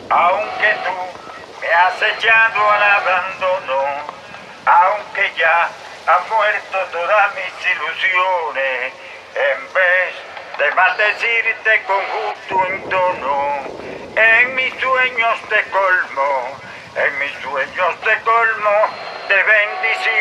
Aunque tú me has echado al abandono, aunque ya han muerto todas mis ilusiones, en vez de maldecirte con justo entono, en mis sueños te colmo, en mis sueños te colmo de bendiciones.